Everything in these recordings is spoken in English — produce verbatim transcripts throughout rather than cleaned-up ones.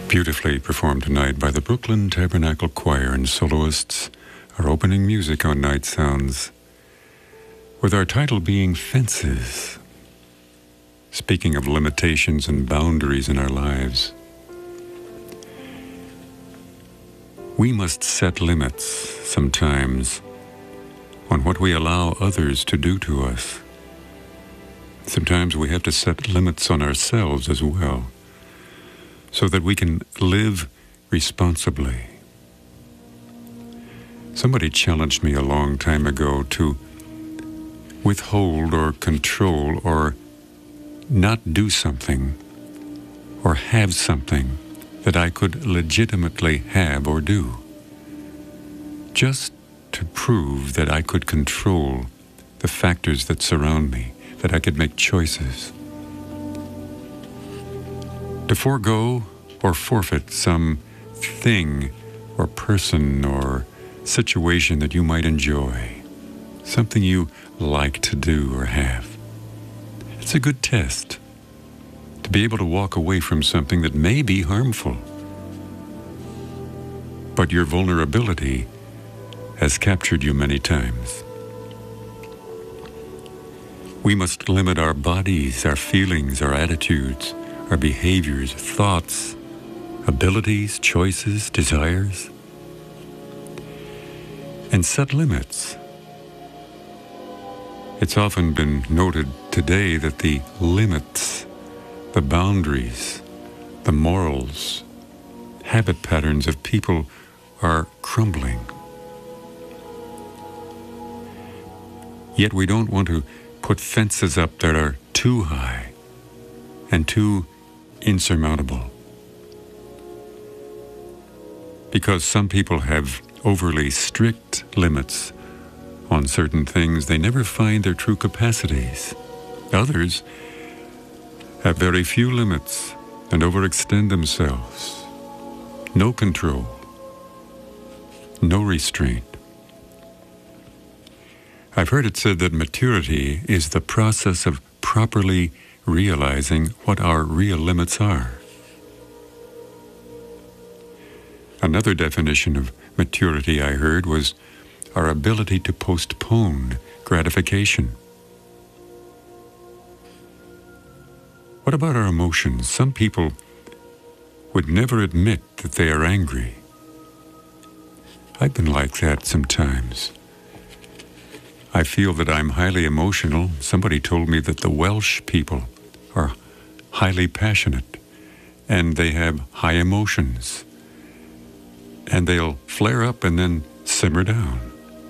Beautifully performed tonight by the Brooklyn Tabernacle Choir and soloists, our opening music on Night Sounds, with our title being Fences. Speaking of limitations and boundaries in our lives, we must set limits sometimes on what we allow others to do to us. Sometimes we have to set limits on ourselves as well, so that we can live responsibly. Somebody challenged me a long time ago to withhold or control or not do something or have something that I could legitimately have or do, just to prove that I could control the factors that surround me, that I could make choices. To forego or forfeit some thing or person or situation that you might enjoy, something you like to do or have. It's a good test to be able to walk away from something that may be harmful, but your vulnerability has captured you many times. We must limit our bodies, our feelings, our attitudes, our behaviors, thoughts, abilities, choices, desires, and set limits. It's often been noted today that the limits, the boundaries, the morals, habit patterns of people are crumbling. Yet we don't want to put fences up that are too high and too insurmountable, because some people have overly strict limits on certain things. They never find their true capacities. Others have very few limits and overextend themselves. No control, no restraint. I've heard it said that maturity is the process of properly realizing what our real limits are. Another definition of maturity I heard was our ability to postpone gratification. What about our emotions? Some people would never admit that they are angry. I've been like that sometimes. I feel that I'm highly emotional. Somebody told me that the Welsh people are highly passionate and they have high emotions, and they'll flare up and then simmer down.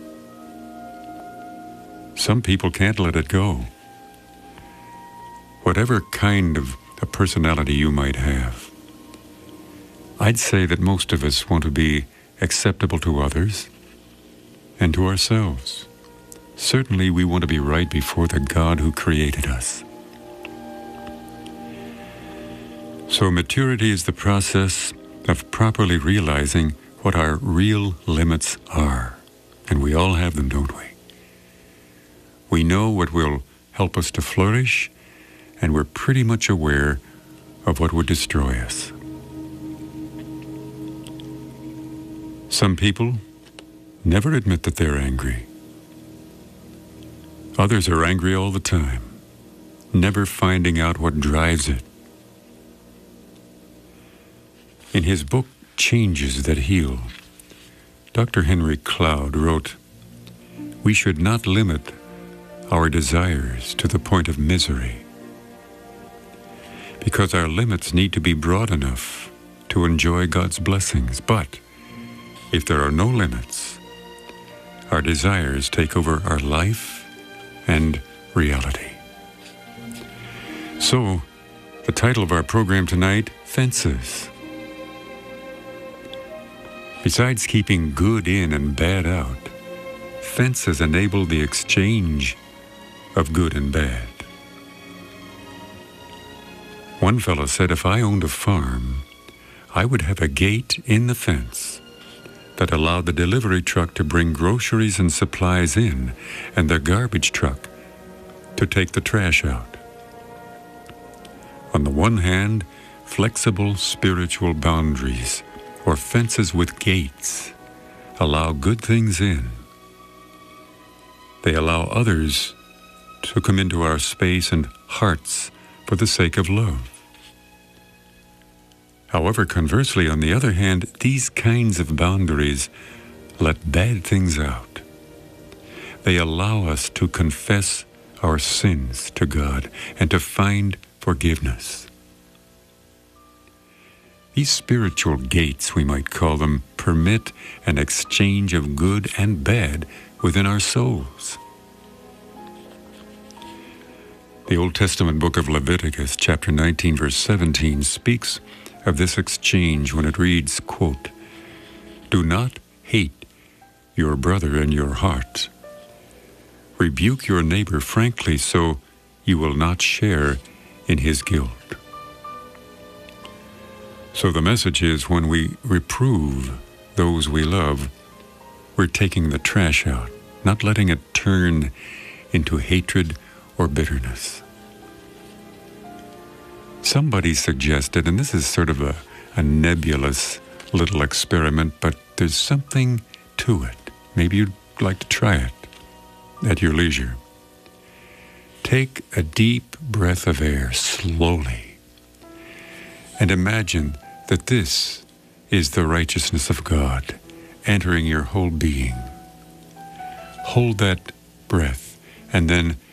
Some people can't let it go. Whatever kind of a personality you might have, I'd say that most of us want to be acceptable to others and to ourselves. Certainly we want to be right before the God who created us. So maturity is the process of properly realizing what our real limits are. And we all have them, don't we? We know what will help us to flourish, and we're pretty much aware of what would destroy us. Some people never admit that they're angry. Others are angry all the time, never finding out what drives it. In his book, Changes That Heal, Doctor Henry Cloud wrote, "We should not limit our desires to the point of misery, because our limits need to be broad enough to enjoy God's blessings. But if there are no limits, our desires take over our life and reality." So, the title of our program tonight, Fences. Besides keeping good in and bad out, fences enable the exchange of good and bad. One fellow said, if I owned a farm, I would have a gate in the fence that allowed the delivery truck to bring groceries and supplies in, and the garbage truck to take the trash out. On the one hand, flexible spiritual boundaries, or fences with gates, allow good things in. They allow others to come into our space and hearts for the sake of love. However, conversely, on the other hand, these kinds of boundaries let bad things out. They allow us to confess our sins to God and to find forgiveness. These spiritual gates, we might call them, permit an exchange of good and bad within our souls. The Old Testament book of Leviticus, chapter nineteen, verse seventeen, speaks of this exchange when it reads, quote, "Do not hate your brother in your heart. Rebuke your neighbor frankly so you will not share in his guilt." So the message is, when we reprove those we love, we're taking the trash out, not letting it turn into hatred or bitterness. Somebody suggested, and this is sort of a, a nebulous little experiment, but there's something to it. Maybe you'd like to try it at your leisure. Take a deep breath of air slowly and imagine that this is the righteousness of God entering your whole being. Hold that breath and then